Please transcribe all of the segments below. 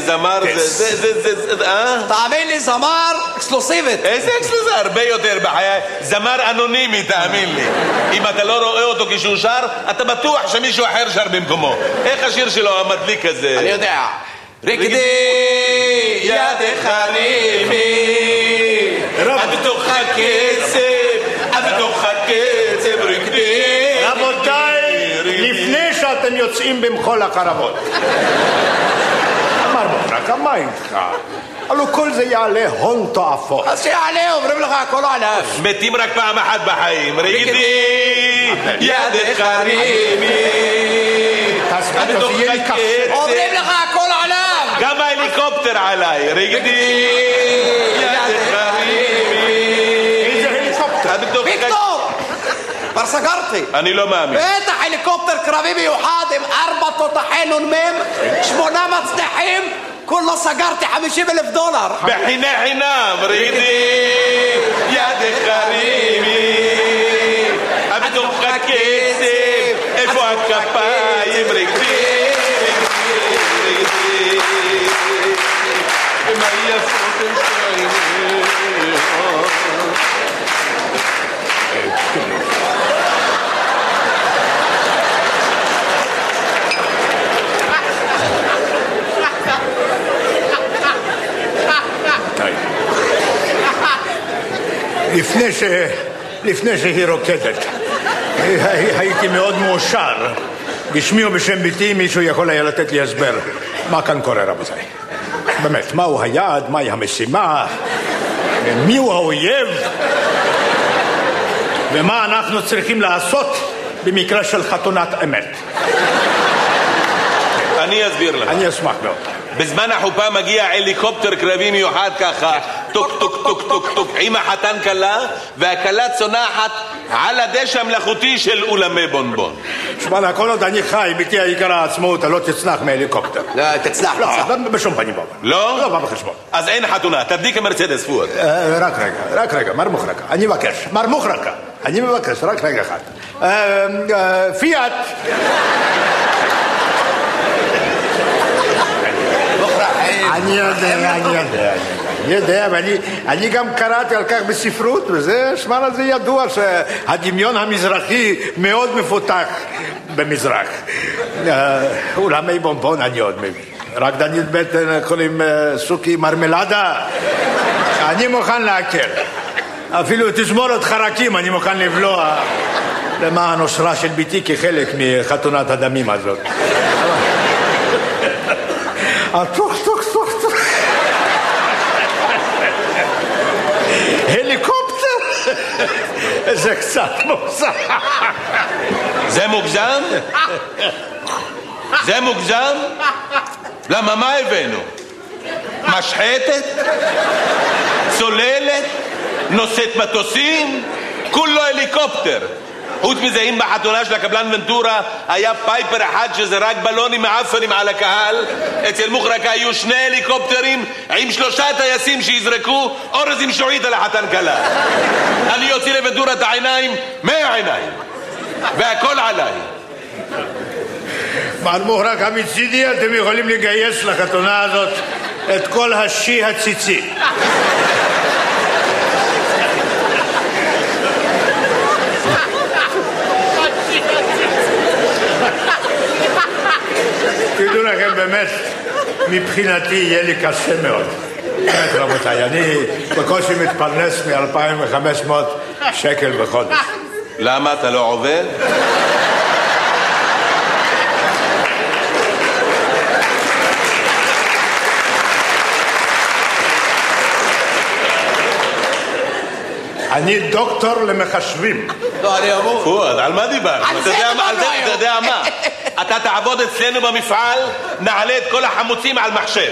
זמר תאמין לי, זמר אקסקלוסיבית. איזה אקסקלוסיבית? הרבה יותר בחיי. זמר אנונימי, תאמין לי. אם אתה לא רואה אותו כשהוא שר, אתה בטוח שמישהו אחר שר במקומו. איך השיר שלו המדליק הזה? אני יודע. רקדי ידך חרימי בתוך הקצב, בתוך הקצב רקדי. רבותיי, לפני שאתם יוצאים במחול החרבות, אמר מוחרקה, מה איתך? הלוא כל זה יעלה הון תועפות. אז שיעלה, אומרים לך הכל עליו. מתים רק פעם אחת בחיים. רקדי ידך חרימי בתוך הקצב. אומרים לך הכל עליו. גם ההליקופטר עליי. רקדי ידך חרימי. איזה הליקופטר? ויקטור, כבר סגרתי. אני לא מאמין. בטח הליקופטר קרבי מיוחד עם 4 תותחי נ"מ, 8 מצנחים, כולו סגרתי $50,000. בחיני חינם. רקדי ידך חרימי בתוך הקצב. איפה הכפיים? רקדי מה יפות השיינים. לפני שהיא רוקדת, הייתי מאוד מאושר. בשמי ובשם ביתי מישהו יכול היה לתת לי הסבר מה כאן קורה, רבותיי. באמת, מהו היעד, מהי המשימה, מיהו האויב, ומה אנחנו צריכים לעשות במקרה של חתונת אמת. אני אסביר לך. אני אשמח מאוד. בזמן החופה מגיע הליקופטר קרבי מיוחד ככה, טוק טוק טוק טוק טוק, עם החתן קלה, והקלה צונחת על הדשא המלאכותי של אולמי בונבון. שמע, כל עוד אני חי, ביתי היקרה עצמאות, לא תצנח מהליקופטר. לא, תצנח. לא, בשום פנים ואופן. לא? לא בא בחשבון. אז אין חתונה, תדליק המרצדס פואד. רק רגע, מר מוחרקה, אני מבקש. מר מוחרקה, אני מבקש, רק רגע אחד. פיאט. אני יודע, ואני גם קראתי על כך בספרות, וזה שמע לזה ידוע שהדמיון המזרחי מאוד מפותח במזרח. אולמי בונבון אני עוד מבין. רקדנית בטן קוראים סוכי מרמלדה, אני מוכן להקל. אפילו תזמורת חרקים אני מוכן לבלוע למען אושרה של ביתי כחלק מחתונת הדמים הזאת. טוק. הליקופטר? זה קצת מוגזם. זה מוגזם? זה מוגזם? למה מה הבאנו? משחטת? צוללת? נושאת מטוסים? כולו הליקופטר. חוץ מזה, אם בחתונה של הקבלן ונטורה היה פייפר אחד שזרק בלונים מעפנים על הקהל, אצל מוחרקה היו 2 הליקופטרים עם 3 טייסים שיזרקו אורז עם שועית על החתן קלה. אני יוציא לוונטורה את העיניים 100 עיניים, והכל עליי. מר מוחרקה, מצידי אתם יכולים לגייס לחתונה הזאת את כל השי הציצי. תדעו לכם, באמת, מבחינתי יהיה לי קשה מאוד. באמת, רבותיי, אני בקושי מתפרנס מ-2,500 שקל בחודש. למה אתה לא עובד? אני דוקטור למחשבים. לא, אני אמור. פואד, על מה דיברנו? אתה יודע מה? אתה תעבוד אצלנו במפעל, נעלה את כל החמוצים על מחשב.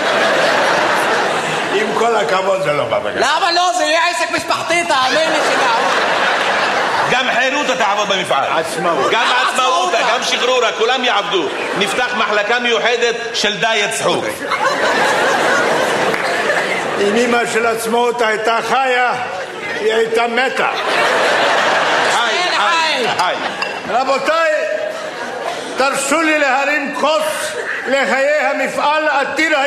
עם כל הכבוד זה לא בא בגלל. למה לא? זה יהיה עסק משפחתי, תאמין לי שנעבוד. גם חירותה תעבוד במפעל. עצמאות. גם עצמאותה, גם שחרורה, כולם יעבדו. נפתח מחלקה מיוחדת של דיאט צחוק. אם אמא של עצמאות הייתה חיה, היא הייתה מתה. היי. רבותיי, תרשו לי להרים כוס לחיי המפעל עתיר